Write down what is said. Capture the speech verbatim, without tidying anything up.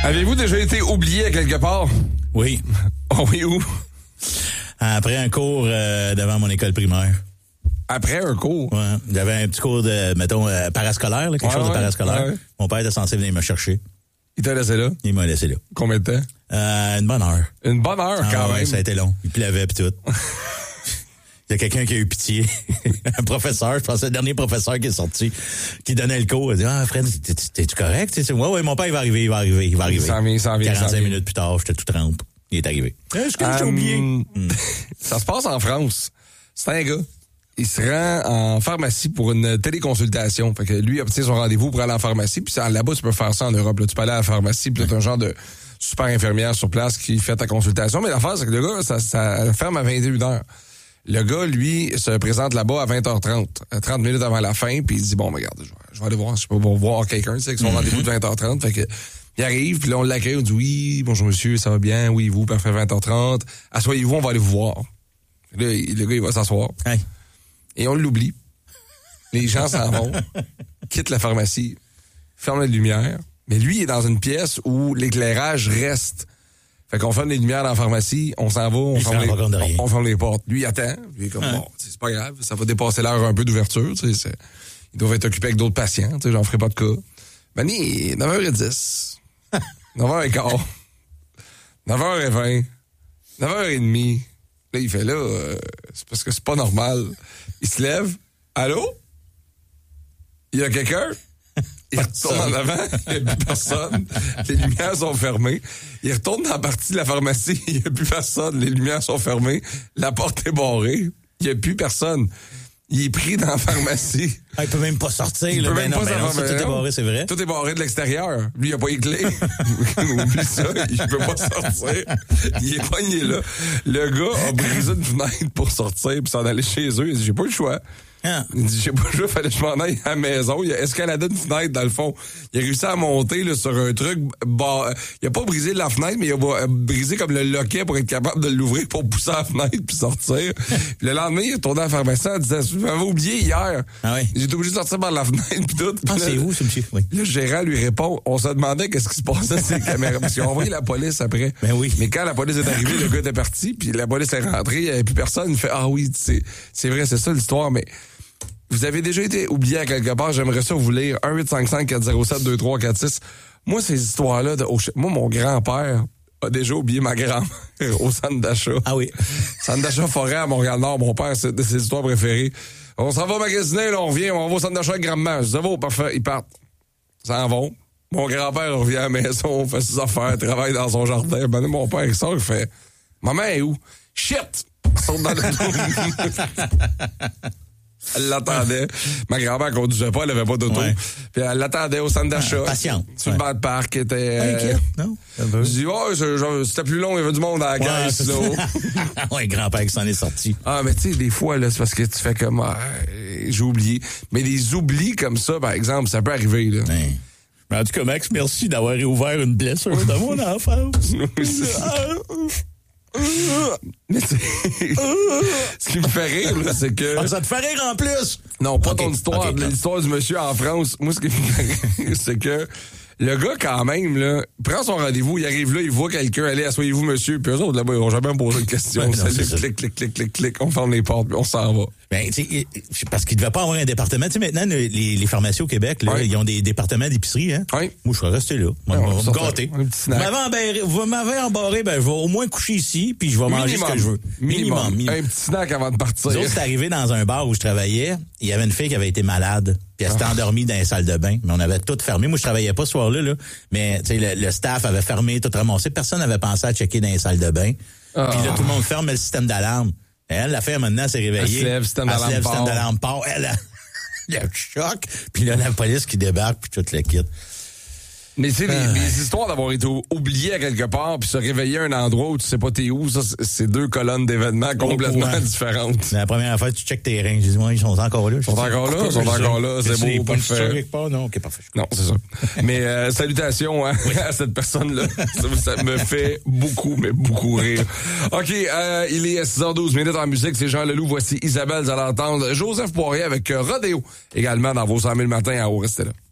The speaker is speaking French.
Avez-vous déjà été oublié à quelque part? Oui. Oh oui, où? Après un cours euh, devant mon école primaire. Après un cours? Ouais. J'avais un petit cours de, mettons, euh, parascolaire, là, quelque ouais, chose de ouais, parascolaire. Ouais. Mon père était censé venir me chercher. Il t'a laissé là? Il m'a laissé là. Combien de temps? Euh, une bonne heure. Une bonne heure, ah, quand ouais, même. Ça a été long. Il pleuvait pis tout. Il y a quelqu'un qui a eu pitié. Un professeur, je pense que le dernier professeur qui est sorti, qui donnait le cours. Il a dit, ah, Fred, t'es-tu correct? Ouais, ouais, mon père, il va arriver, il va arriver, il va arriver. Il s'en vient, il s'en vient. quarante-cinq minutes plus tard, j'étais tout trempe. Il est arrivé. Est-ce que um, j'ai oublié? Mm. Ça se passe en France. C'est un gars. Il se rend en pharmacie pour une téléconsultation. Fait que lui obtient son rendez-vous pour aller en pharmacie. Puis là-bas, tu peux faire ça en Europe. Là. Tu peux aller à la pharmacie, puis t'as un genre de super infirmière sur place qui fait ta consultation. Mais l'affaire, c'est que le gars, ça, ça ferme à vingt et une heures. Le gars, lui, se présente là-bas à vingt heures trente, trente minutes avant la fin, puis il dit, bon, regarde, je vais, je vais aller voir, je peux voir quelqu'un, tu sais, avec son mm-hmm. rendez-vous de vingt heures trente. Fait que, il arrive, puis là, on l'accueille, on dit, oui, bonjour monsieur, ça va bien, oui, vous, parfait, vingt heures trente. Assoyez-vous, on va aller vous voir. Là, le gars, il va s'asseoir. Hey. Et on l'oublie. Les gens s'en vont, quittent la pharmacie, ferment les lumières, mais lui, il est dans une pièce où l'éclairage reste. Fait qu'on ferme les lumières dans la pharmacie, on s'en va, on ferme, les, on, on ferme les portes. Lui, il attend. Lui, il est comme, hein? Bon, c'est pas grave, ça va dépasser l'heure un peu d'ouverture. Tu sais, ils doivent être occupés avec d'autres patients. Tu sais, j'en ferai pas de cas. Ben, il est neuf heures dix. neuf heures quinze. neuf heures vingt. neuf heures trente. Là, il fait là, euh, c'est parce que c'est pas normal. Il se lève. Allô? Il y a quelqu'un? Il retourne en avant, il n'y a plus personne. Les lumières sont fermées. Il retourne dans la partie de la pharmacie, il n'y a plus personne. Les lumières sont fermées. La porte est barrée. Il n'y a plus personne. Il est pris dans la pharmacie. Ah, il peut même pas sortir. Il là, peut ben même non, pas ben non, sortir. tout est barré, c'est vrai. Tout est barré de l'extérieur. Lui, il a pas les clés. Oublie ça. Il peut pas sortir. Il est pogné là. Le gars a brisé une fenêtre pour sortir puis s'en aller chez eux. Il dit, j'ai pas le choix. Ah. Il dit, j'ai pas le choix, fallait que je m'en aille à la maison. Il a escaladé une fenêtre, dans le fond. Il a réussi à monter là, sur un truc. Bah, il a pas brisé la fenêtre, mais il a brisé comme le loquet pour être capable de l'ouvrir pour pousser la fenêtre puis sortir. Puis le lendemain, il est retourné à la pharmacie en disant, je m'avais oublié hier. Ah oui. J'ai été obligé de sortir par la fenêtre puis tout. Ah, c'est où, ce monsieur? Oui. Le gérant lui répond, on se demandait qu'est-ce qui se passait sur les caméras. Parce qu'ils ont envoyé la police après. Ben oui. Mais quand la police est arrivée, le gars était parti, puis la police est rentrée, il n'y avait plus personne. Il fait, ah oui, c'est, c'est vrai, c'est ça l'histoire, mais vous avez déjà été oublié à quelque part, j'aimerais ça vous lire. un huit cinq cinq quatre zéro sept deux trois quatre six. Moi, ces histoires-là, de, oh, moi, mon grand-père a déjà oublié ma grand-mère au centre d'achat. Ah oui. Centre d'achat Forêt à Montréal-Nord, mon père, c'est de ses histoires préférées. On s'en va magasiner, là, on revient, on va au centre d'achat avec grand-mère. Je dis, ça va, parfait, ils partent. Ça en vont. Mon grand-père revient à la maison, fait ses affaires, travaille dans son jardin. Ben, mon père, il sort, il fait, maman est où? Shit! Il sort dans le Elle l'attendait. Ma grand-mère conduisait pas, elle avait pas d'auto. Ouais. Puis elle l'attendait au centre d'achat. Ah, patiente. Sur ouais. le banc de parc. était. Inquiète, non? Je dis, oh, je, je, c'était plus long, il y avait du monde à la ouais, caisse, là. Ouais, grand-père qui s'en est sorti. Ah, mais tu sais, des fois, là, c'est parce que tu fais comme, ah, j'ai oublié. Mais des oublis comme ça, par exemple, ça peut arriver, là. Ouais. Mais en tout cas, Max, merci d'avoir réouvert une blessure de mon enfance. Mais ce qui me fait rire, là, c'est que... Ah, ça te fait rire en plus? Non, pas okay, ton histoire, okay, l'histoire du monsieur en France. Moi, ce qui me fait rire, c'est que le gars, quand même, là, prend son rendez-vous, il arrive là, il voit quelqu'un, allez, asseyez-vous, monsieur, puis eux autres, là-bas, ils vont jamais me poser une question. Ben non, ça, clic, clic, clic, clic, clic, on ferme les portes, puis on s'en va. Ben, tu sais, parce qu'il devait pas avoir un département. Tu sais, maintenant, les, les pharmacies au Québec, là, oui. ils ont des départements d'épicerie, hein. Oui. Moi, je serais resté là. Moi, ouais, on va me gâter. Vous m'avez embarré, ben, je vais au moins coucher ici, puis je vais manger minimum, ce que je veux. Minimum. minimum. minimum. Un petit snack avant de partir. Nous autres, c'est arrivé dans un bar où je travaillais. Il y avait une fille qui avait été malade, puis elle s'était ah. endormie dans les salles de bain. Mais on avait tout fermé. Moi, je travaillais pas ce soir-là, là. Mais, tu sais, le, le staff avait fermé, tout ramassé. Personne n'avait pensé à checker dans les salles de bain. Ah. Puis là, tout le monde ferme le système d'alarme. Elle, la fille, maintenant, s'est réveillée. Elle se lève, système d'alarme part. système d'alarme part. Elle, il y a un choc. Puis là, la police qui débarque, puis tout le kit. Mais tu sais, les, les histoires d'avoir été oubliées à quelque part puis se réveiller à un endroit où tu sais pas t'es où, ça, c'est deux colonnes d'événements complètement ouais. différentes. La première fois, tu checkes tes reins. Je dis, moi, ils sont encore là. Ils sont encore là, ils sont encore là, c'est beau, parfait. Pas, non, ok, parfait. Non, c'est ça. Mais euh, salutations hein, oui. à cette personne-là. Ça, ça me fait beaucoup, mais beaucoup rire. OK, euh, il est six heures douze minutes en musique. C'est Jean Leloup. Voici Isabelle, vous allez entendre Joseph Poirier avec Rodéo. Également dans vos cent mille matins à haut. Restez là.